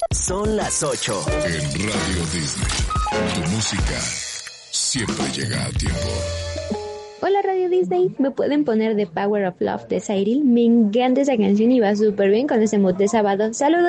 Son las 8. En Radio Disney, tu música siempre llega a tiempo. Hola Radio Disney, ¿me pueden poner The Power of Love de Cyril? Me encanta esa canción y va súper bien con ese mood de sábado. ¡Saludos!